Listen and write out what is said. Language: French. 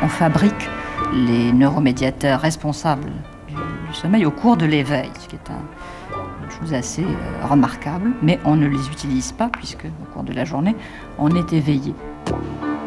On fabrique les neuromédiateurs responsables du sommeil au cours de l'éveil, ce qui est une chose assez remarquable, mais on ne les utilise pas puisque au cours de la journée, on est éveillé.